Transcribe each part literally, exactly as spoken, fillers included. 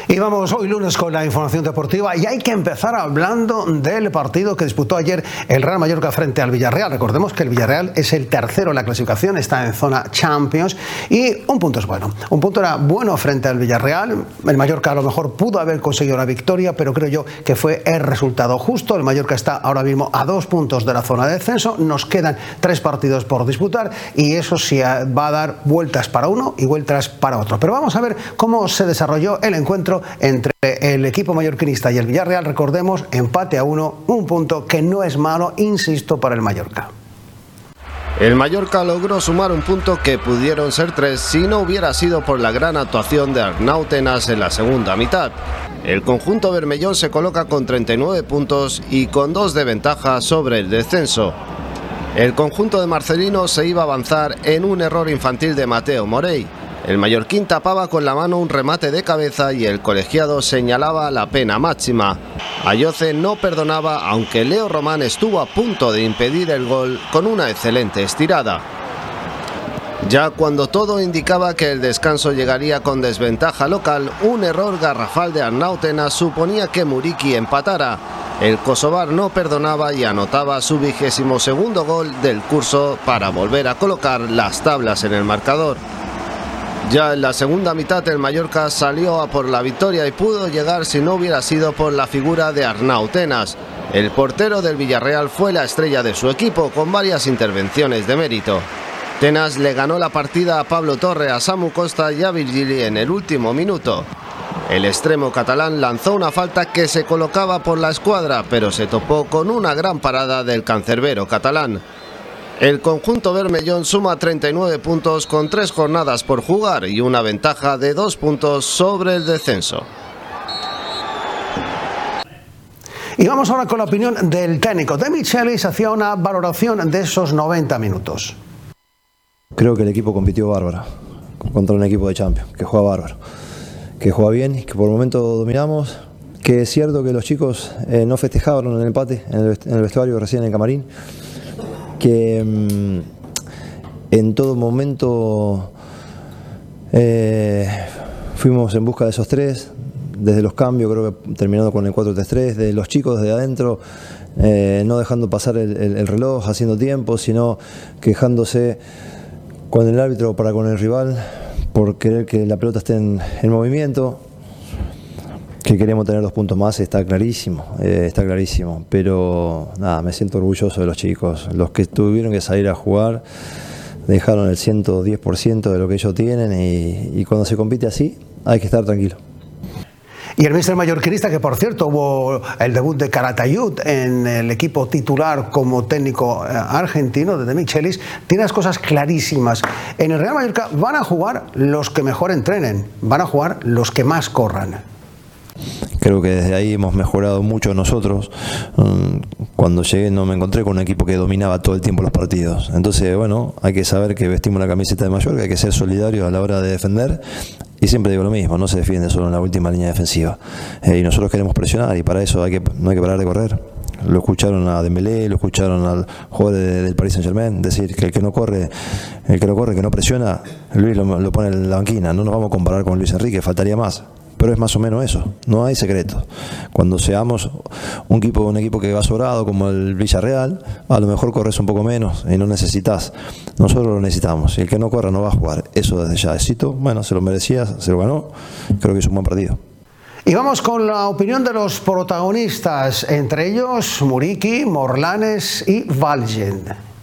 Y vamos hoy lunes con la información deportiva y hay que empezar hablando del partido que disputó ayer el Real Mallorca frente al Villarreal. Recordemos que el Villarreal es el tercero en la clasificación, está en zona Champions y un punto es bueno. Un punto era bueno frente al Villarreal. El Mallorca a lo mejor pudo haber conseguido la victoria, pero creo yo que fue el resultado justo. El Mallorca está ahora mismo a dos puntos de la zona de descenso. Nos quedan tres partidos por disputar y eso sí va a dar vueltas para uno y vueltas para otro. Pero vamos a ver cómo se desarrolló el encuentro entre el equipo mallorquinista y el Villarreal. Recordemos, empate a uno, un punto que no es malo, insisto, para el Mallorca. El Mallorca logró sumar un punto que pudieron ser tres si no hubiera sido por la gran actuación de Arnau Tenas en la segunda mitad. El conjunto bermellón se coloca con treinta y nueve puntos y con dos de ventaja sobre el descenso. El conjunto de Marcelino se iba a avanzar en un error infantil de Mateo Morey. El mallorquín tapaba con la mano un remate de cabeza y el colegiado señalaba la pena máxima. Ayoce no perdonaba, aunque Leo Román estuvo a punto de impedir el gol con una excelente estirada. Ya cuando todo indicaba que el descanso llegaría con desventaja local, un error garrafal de Arnau Tenas suponía que Muriqui empatara. El kosovar no perdonaba y anotaba su vigésimo segundo gol del curso para volver a colocar las tablas en el marcador. Ya en la segunda mitad el Mallorca salió a por la victoria y pudo llegar si no hubiera sido por la figura de Arnau Tenas. El portero del Villarreal fue la estrella de su equipo con varias intervenciones de mérito. Tenas le ganó la partida a Pablo Torre, a Samu Costa y a Virgili en el último minuto. El extremo catalán lanzó una falta que se colocaba por la escuadra, pero se topó con una gran parada del cancerbero catalán. El conjunto bermellón suma treinta y nueve puntos con tres jornadas por jugar y una ventaja de dos puntos sobre el descenso. Y vamos ahora con la opinión del técnico. De Michelis hacía una valoración de esos noventa minutos. Creo que el equipo compitió bárbaro contra un equipo de Champions, que juega bárbaro, que juega bien, que por el momento dominamos, que es cierto que los chicos eh, no festejaron el empate en el, en el vestuario recién en el camarín, que mmm, en todo momento eh, fuimos en busca de esos tres, desde los cambios, creo que terminando con el cuatro tres tres, de los chicos de adentro, eh, no dejando pasar el, el, el reloj, haciendo tiempo, sino quejándose con el árbitro para con el rival por querer que la pelota esté en, en movimiento. Que queremos tener dos puntos más, está clarísimo, eh, está clarísimo, pero nada, me siento orgulloso de los chicos, los que tuvieron que salir a jugar, dejaron el ciento diez por ciento de lo que ellos tienen y, y cuando se compite así hay que estar tranquilo. Y el míster mallorquinista, que por cierto hubo el debut de Calatayud en el equipo titular como técnico argentino de De Michelis, tiene las cosas clarísimas. En el Real Mallorca van a jugar los que mejor entrenen, van a jugar los que más corran. Creo que desde ahí hemos mejorado mucho nosotros. Cuando llegué no me encontré con un equipo que dominaba todo el tiempo los partidos. Entonces, bueno, hay que saber que vestimos la camiseta de Mallorca, hay que ser solidarios a la hora de defender. Y siempre digo lo mismo, no se defiende solo en la última línea defensiva. Eh, y nosotros queremos presionar y para eso hay que, no hay que parar de correr. Lo escucharon a Dembélé, lo escucharon al jugador de, del Paris Saint-Germain, decir que el que no corre, el que no corre, que no presiona, Luis lo, lo pone en la banquina. No nos vamos a comparar con Luis Enrique, faltaría más. Pero es más o menos eso, no hay secretos. Cuando seamos un equipo, un equipo que va sobrado como el Villarreal, a lo mejor corres un poco menos y no necesitas. Nosotros lo necesitamos. Y el que no corra no va a jugar. Eso desde ya. Éxito, bueno, se lo merecía, se lo ganó. Creo que es un buen partido. Y vamos con la opinión de los protagonistas, entre ellos Muriqui, Morlanes y Valgen.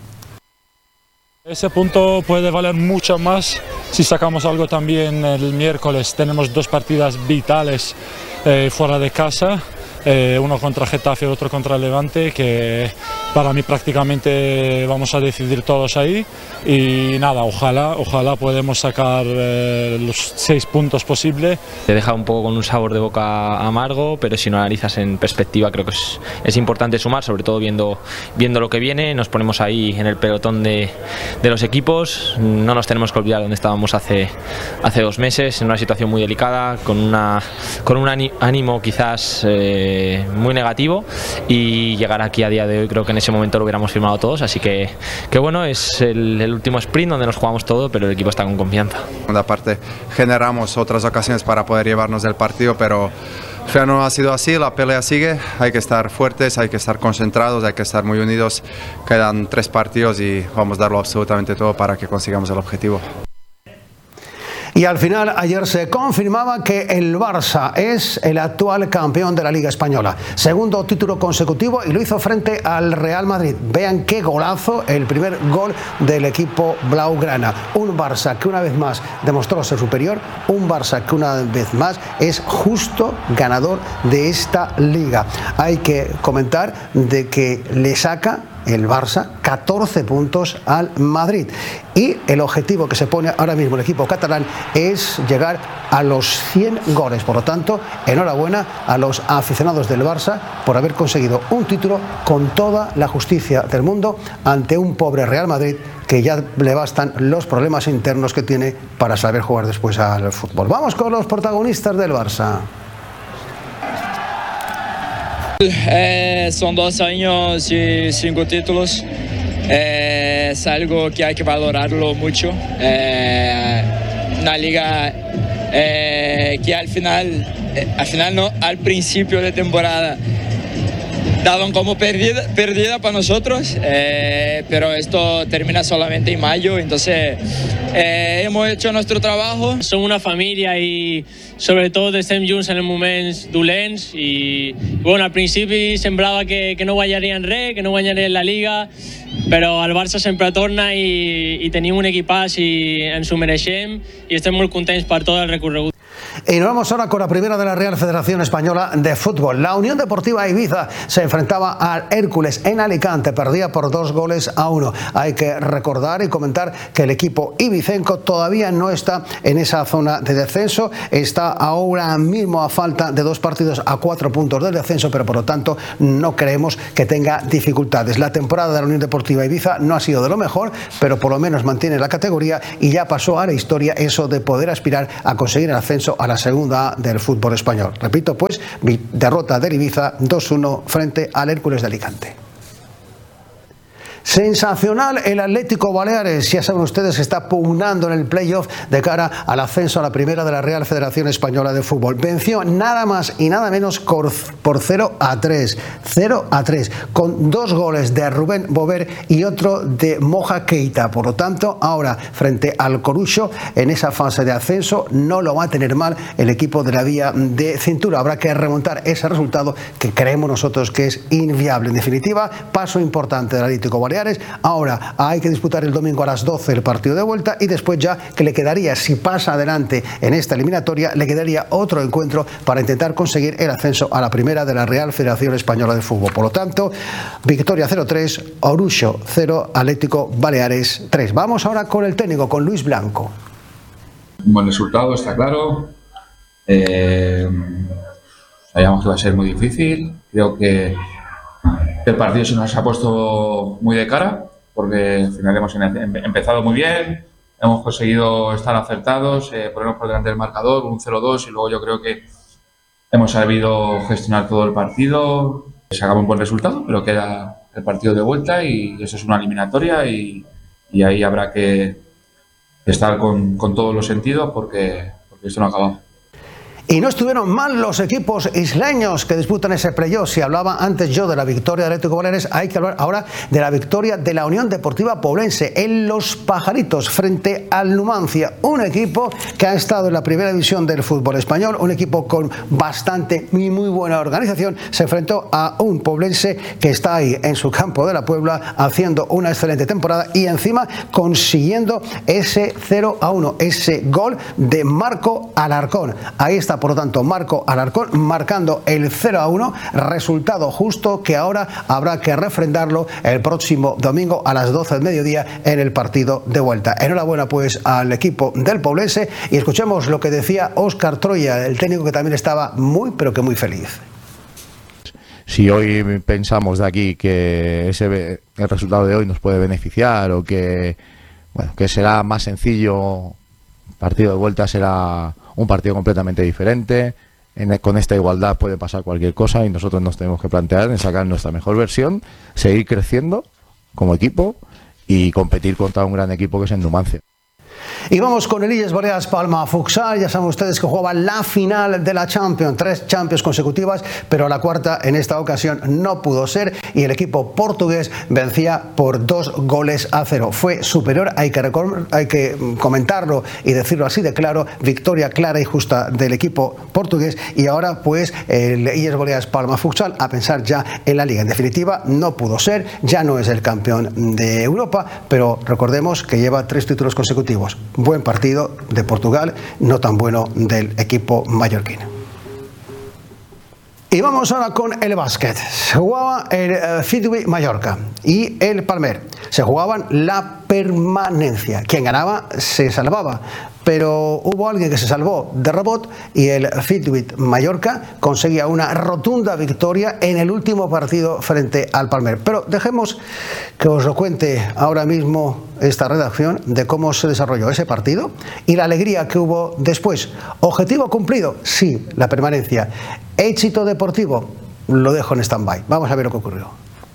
Ese punto puede valer mucho más si sacamos algo también el miércoles. Tenemos dos partidas vitales eh, fuera de casa, eh, uno contra Getafe y otro contra Levante, que para mí prácticamente vamos a decidir todos ahí. Y nada, ojalá, ojalá podemos sacar eh, los seis puntos posibles. Te deja un poco con un sabor de boca amargo, pero si no analizas en perspectiva creo que es, es importante sumar, sobre todo viendo, viendo lo que viene. Nos ponemos ahí en el pelotón de, de los equipos, no nos tenemos que olvidar dónde estábamos hace, hace dos meses, en una situación muy delicada, con, una, con un ánimo quizás eh, muy negativo, y llegar aquí a día de hoy creo que necesitamos ese momento lo hubiéramos firmado todos, así que, que bueno, es el, el último sprint donde nos jugamos todo, pero el equipo está con confianza. En la parte generamos otras ocasiones para poder llevarnos del partido, pero al final no ha sido así, la pelea sigue, hay que estar fuertes, hay que estar concentrados, hay que estar muy unidos, quedan tres partidos y vamos a darlo absolutamente todo para que consigamos el objetivo. Y al final, ayer se confirmaba que el Barça es el actual campeón de la Liga Española. Segundo título consecutivo y lo hizo frente al Real Madrid. Vean qué golazo, el primer gol del equipo blaugrana. Un Barça que una vez más demostró ser superior, un Barça que una vez más es justo ganador de esta liga. Hay que comentar de que le saca el Barça catorce puntos al Madrid y el objetivo que se pone ahora mismo el equipo catalán es llegar a los cien goles. Por lo tanto, enhorabuena a los aficionados del Barça por haber conseguido un título con toda la justicia del mundo ante un pobre Real Madrid que ya le bastan los problemas internos que tiene para saber jugar después al fútbol. Vamos con los protagonistas del Barça. Eh, son dos años y cinco títulos, eh, es algo que hay que valorarlo mucho, eh, una liga eh, que al final, eh, al final no, al principio de temporada daban como perdida, perdida para nosotros, eh, pero esto termina solamente en mayo, entonces eh, hemos hecho nuestro trabajo. Som una família i sobretot estem junts en els moments dolents i bueno, al principi semblava que, que no guanyarien res, que no guanyarien la Liga, però el Barça sempre torna i, i tenim un equipàs i ens ho mereixem i estem molt contents per tot el recorregut. Y nos vamos ahora con la primera de la Real Federación Española de Fútbol. La Unión Deportiva Ibiza se enfrentaba al Hércules en Alicante, perdía por dos goles a uno. Hay que recordar y comentar que el equipo ibicenco todavía no está en esa zona de descenso, está ahora mismo a falta de dos partidos a cuatro puntos del descenso, pero por lo tanto no creemos que tenga dificultades. La temporada de la Unión Deportiva Ibiza no ha sido de lo mejor, pero por lo menos mantiene la categoría y ya pasó a la historia eso de poder aspirar a conseguir el ascenso a la segunda del fútbol español. Repito, pues, derrota del Ibiza dos uno frente al Hércules de Alicante. Sensacional el Atlético Baleares, ya saben ustedes que está pugnando en el playoff de cara al ascenso a la primera de la Real Federación Española de Fútbol. Venció nada más y nada menos por cero a tres, cero a tres, con dos goles de Rubén Bover y otro de Moja Keita. Por lo tanto, ahora frente al Corucho en esa fase de ascenso no lo va a tener mal el equipo de la vía de cintura. Habrá que remontar ese resultado que creemos nosotros que es inviable. En definitiva, paso importante del Atlético Baleares. Ahora hay que disputar el domingo a las doce el partido de vuelta y después ya que le quedaría, si pasa adelante en esta eliminatoria, le quedaría otro encuentro para intentar conseguir el ascenso a la primera de la Real Federación Española de Fútbol. Por lo tanto, victoria cero tres, Orucho cero, Atlético Baleares tres. Vamos ahora con el técnico, con Luis Blanco. Un buen resultado, está claro. Eh, sabíamos que va a ser muy difícil. Creo que el partido se nos ha puesto muy de cara porque al final hemos empezado muy bien, hemos conseguido estar acertados, eh, ponernos por delante del marcador, un cero dos, y luego yo creo que hemos sabido gestionar todo el partido. Sacamos un buen resultado, pero queda el partido de vuelta y eso es una eliminatoria y, y ahí habrá que estar con, con todos los sentidos porque, porque esto no ha acabado. Y no estuvieron mal los equipos isleños que disputan ese playoff. Si hablaba antes yo de la victoria de Atlético Baleares, hay que hablar ahora de la victoria de la Unión Deportiva Poblense en Los Pajaritos frente al Numancia. Un equipo que ha estado en la primera división del fútbol español, un equipo con bastante y muy buena organización. Se enfrentó a un poblense que está ahí en su campo de la Puebla haciendo una excelente temporada y encima consiguiendo ese cero a uno, ese gol de Marco Alarcón. Ahí está, por lo tanto, Marco Alarcón marcando el cero a uno, resultado justo que ahora habrá que refrendarlo el próximo domingo a las doce del mediodía en el partido de vuelta. Enhorabuena pues al equipo del Poblense y escuchemos lo que decía Óscar Troya, el técnico, que también estaba muy pero que muy feliz. Si hoy pensamos de aquí que ese, el resultado de hoy nos puede beneficiar o que, bueno, que será más sencillo, el partido de vuelta será un partido completamente diferente. en, con esta igualdad puede pasar cualquier cosa y nosotros nos tenemos que plantear en sacar nuestra mejor versión, seguir creciendo como equipo y competir contra un gran equipo que es el Numancia. Y vamos con el Illes Balears Palma Futsal. Ya saben ustedes que jugaba la final de la Champions, tres Champions consecutivas, pero la cuarta en esta ocasión no pudo ser y el equipo portugués vencía por dos goles a cero. Fue superior, hay que, hay que comentarlo y decirlo así de claro, victoria clara y justa del equipo portugués y ahora pues el Illes Balears Palma Futsal a pensar ya en la Liga. En definitiva, no pudo ser, ya no es el campeón de Europa, pero recordemos que lleva tres títulos consecutivos. Buen partido de Portugal, no tan bueno del equipo mallorquín. Y vamos ahora con el básquet. Se jugaba el uh, Fidui Mallorca y el Palmer. Se jugaban la permanencia. Quien ganaba se salvaba. Pero hubo alguien que se salvó de robot y el Fidui Mallorca conseguía una rotunda victoria en el último partido frente al Palmer. Pero dejemos que os lo cuente ahora mismo esta redacción de cómo se desarrolló ese partido y la alegría que hubo después. ¿Objetivo cumplido? Sí, la permanencia. ¿Éxito deportivo? Lo dejo en stand-by. Vamos a ver lo que ocurrió.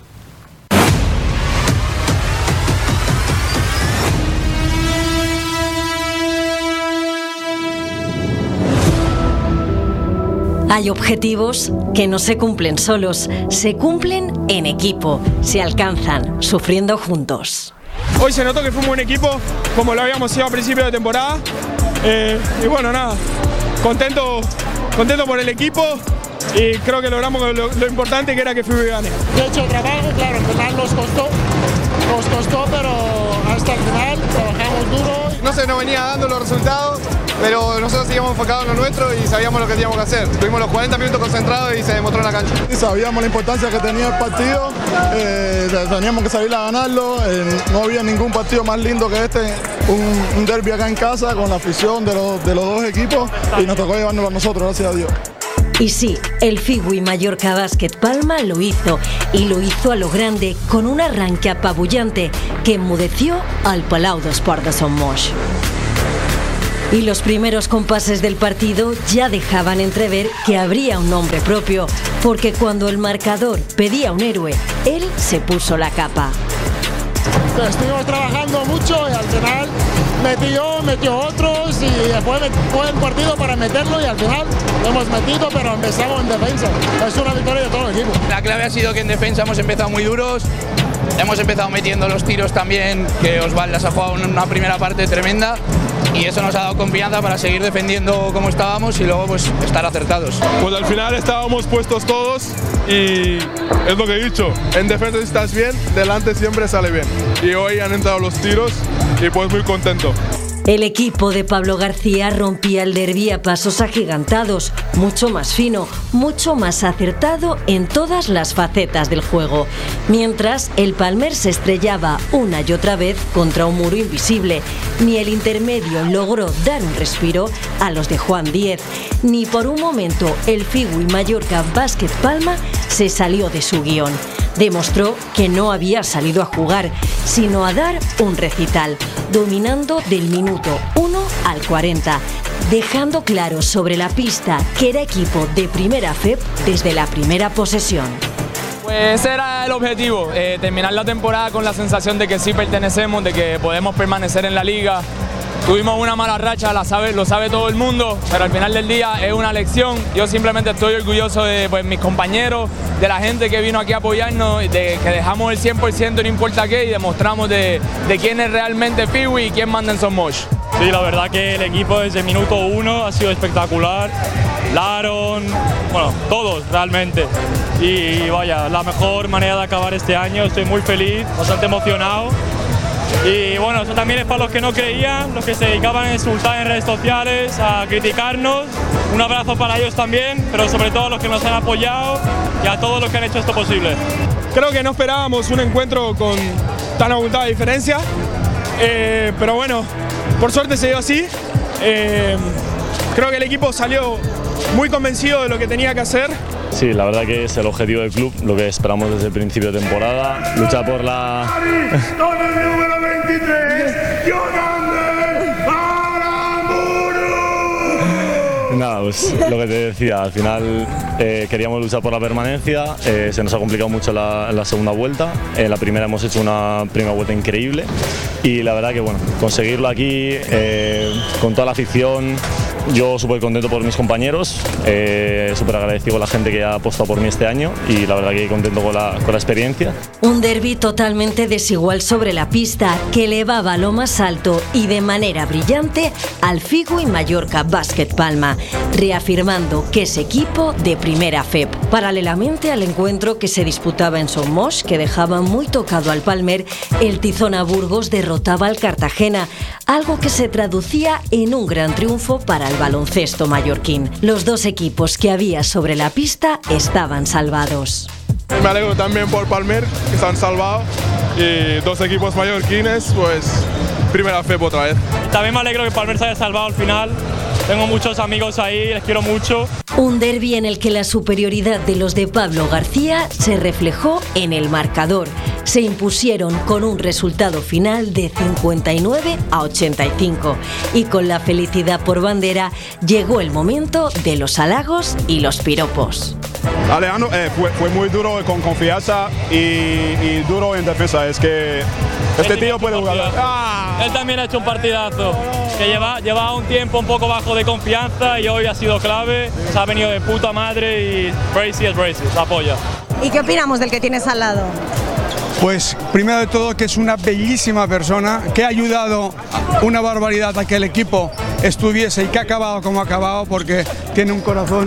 Hay objetivos que no se cumplen solos, se cumplen en equipo, se alcanzan sufriendo juntos. Hoy se notó que fuimos un equipo como lo habíamos sido a principio de temporada eh, y bueno, nada, contento, contento por el equipo y creo que logramos lo, lo importante que era que Fidui gane. De hecho, trabajo, claro, al final nos costó, nos costó, pero hasta el final trabajamos duro. No se nos venía dando los resultados, pero nosotros seguíamos enfocados en lo nuestro y sabíamos lo que teníamos que hacer. Tuvimos los cuarenta minutos concentrados y se demostró en la cancha. Y sabíamos la importancia que tenía el partido, eh, teníamos que salir a ganarlo, eh, no había ningún partido más lindo que este, un, un derbi acá en casa con la afición de los, de los dos equipos y nos tocó llevárnoslo a nosotros, gracias a Dios. Y sí, el Fidui Mallorca Basket Palma lo hizo, y lo hizo a lo grande, con un arranque apabullante que enmudeció al Palau d'Esport de Son Moix. Y los primeros compases del partido ya dejaban entrever que habría un nombre propio, porque cuando el marcador pedía un héroe, él se puso la capa. Estuvimos trabajando mucho y al final metió, metió otros y fue buen partido para meterlo y al final lo hemos metido, pero empezamos en defensa. Es una victoria de todo el equipo. La clave ha sido que en defensa hemos empezado muy duros, hemos empezado metiendo los tiros también, que Osvaldas ha jugado una primera parte tremenda y eso nos ha dado confianza para seguir defendiendo como estábamos y luego pues estar acertados. Pues al final estábamos puestos todos y es lo que he dicho, en defensa si estás bien, delante siempre sale bien. Y hoy han entrado los tiros y pues muy contento. El equipo de Pablo García rompía el derbi a pasos agigantados, mucho más fino, mucho más acertado en todas las facetas del juego, mientras el Palmer se estrellaba una y otra vez contra un muro invisible. Ni el intermedio logró dar un respiro a los de Juan Díez, ni por un momento el Fidui Mallorca Basket Palma se salió de su guión. Demostró que no había salido a jugar, sino a dar un recital, dominando del minuto uno al cuarenta, dejando claro sobre la pista que era equipo de primera F E P desde la primera posesión. Pues era el objetivo, eh, terminar la temporada con la sensación de que sí pertenecemos, de que podemos permanecer en la liga. Tuvimos una mala racha, la sabe, lo sabe todo el mundo, pero al final del día es una lección. Yo simplemente estoy orgulloso de pues, mis compañeros, de la gente que vino aquí a apoyarnos, de que dejamos el cien por ciento no importa qué y demostramos de, de quién es realmente Fidui y quién manda en Son Moix. Sí, la verdad que el equipo desde el minuto uno ha sido espectacular. Laron, bueno, todos realmente. Y vaya, la mejor manera de acabar este año, estoy muy feliz, bastante emocionado. Y bueno, eso también es para los que no creían, los que se dedicaban a insultar en redes sociales, a criticarnos. Un abrazo para ellos también, pero sobre todo a los que nos han apoyado y a todos los que han hecho esto posible. Creo que no esperábamos un encuentro con tan abultada diferencia, eh, pero bueno, por suerte se dio así. Eh, creo que el equipo salió muy convencido de lo que tenía que hacer. Sí, la verdad que es el objetivo del club, lo que esperamos desde el principio de temporada, luchar por la... Con el número veintitrés, Nada, pues lo que te decía, al final eh, queríamos luchar por la permanencia, eh, se nos ha complicado mucho la, la segunda vuelta, en la primera hemos hecho una primera vuelta increíble y la verdad que bueno, conseguirlo aquí eh, con toda la afición, yo súper contento por mis compañeros, eh, súper agradecido con la gente que ha apostado por mí este año y la verdad que contento con la, con la experiencia. Un derbi totalmente desigual sobre la pista que elevaba a lo más alto y de manera brillante al Figu y Mallorca Basket Palma, reafirmando que es equipo de primera F E P. Paralelamente al encuentro que se disputaba en Somos, que dejaba muy tocado al Palmer, el Tizona Burgos derrotaba al Cartagena, algo que se traducía en un gran triunfo para el baloncesto mallorquín. Los dos equipos que había sobre la pista estaban salvados. Me alegro también por Palmer, que se han salvado, y dos equipos mallorquines, pues primera F E P otra vez. También me alegro que Palmer se haya salvado al final. Tengo muchos amigos ahí, les quiero mucho. Un derbi en el que la superioridad de los de Pablo García se reflejó en el marcador. Se impusieron con un resultado final de cincuenta y nueve a ochenta y cinco. Y con la felicidad por bandera llegó el momento de los halagos y los piropos. Alejandro, eh, fue, fue muy duro con confianza y, y duro en defensa. Es que este tío puede jugar. ¡Ah! Él también ha hecho un partidazo. Que lleva, lleva un tiempo un poco bajo de confianza y hoy ha sido clave. Se ha venido de puta madre y Bracy es Bracy, la apoya. ¿Y qué opinamos del que tienes al lado? Pues primero de todo que es una bellísima persona, que ha ayudado una barbaridad a que el equipo estuviese y que ha acabado como ha acabado porque tiene un corazón.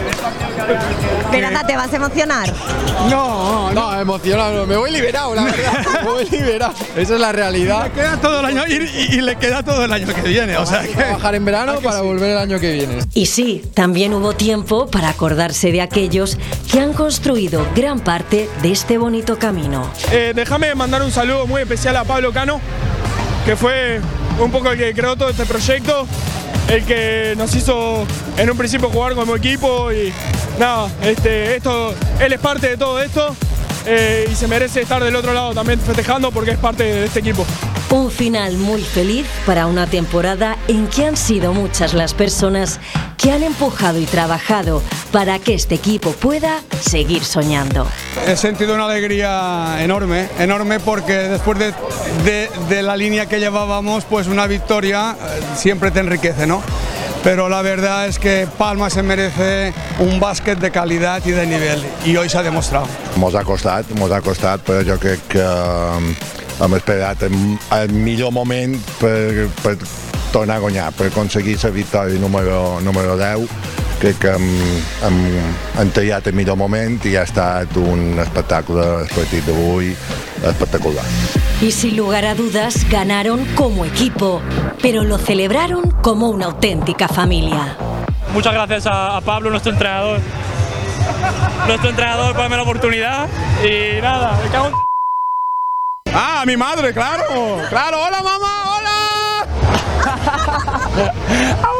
Pero nada, ¿te vas a emocionar? No, no, no emocionado, me voy liberado, la verdad, me voy liberado, esa es la realidad. Le queda todo el año y, y, y le queda todo el año que viene, o sea, hay que trabajar en verano para sí. volver el año que viene. Y sí, también hubo tiempo para acordarse de aquellos que han construido gran parte de este bonito camino. Eh, déjame mandar un saludo muy especial a Pablo Cano, que fue un poco el que creó todo este proyecto, el que nos hizo en un principio jugar como equipo y nada, este, esto, él es parte de todo esto eh, y se merece estar del otro lado también festejando porque es parte de este equipo. Un final muy feliz para una temporada en que han sido muchas las personas que han empujado y trabajado para que este equipo pueda seguir soñando. He sentido una alegría enorme, enorme porque después de, de, de la línea que llevábamos, pues una victoria siempre te enriquece, ¿no? Pero la verdad es que Palma se merece un bàsquet de calidad y de nivel y hoy se ha demostrado. Mos ha costat, mos ha costat, però jo crec que hem esperat el millor moment per, per tornar a guanyar, per aconseguir la victòria número, número deu. Crec que hem, hem, hem triat el millor moment i ha estat un espectacle, el partit d'avui, espectacular. Y sin lugar a dudas ganaron como equipo, pero lo celebraron como una auténtica familia. Muchas gracias a, a Pablo, nuestro entrenador, nuestro entrenador por darme la oportunidad y nada, me cago en... Ah, mi madre, claro, claro, hola mamá, hola.